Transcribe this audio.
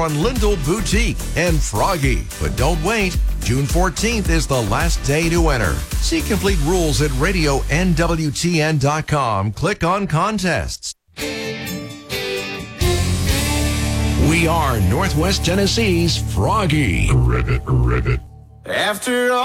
on Lindell Boutique and Froggy. But don't wait. June 14th is the last day to enter. See complete rules at radionwtn.com. Click on contests. We are Northwest Tennessee's Froggy. After all